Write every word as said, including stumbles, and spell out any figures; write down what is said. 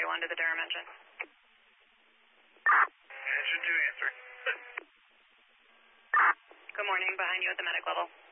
one to the Durham engine. Engine two answering. Good morning, behind you at the medic level.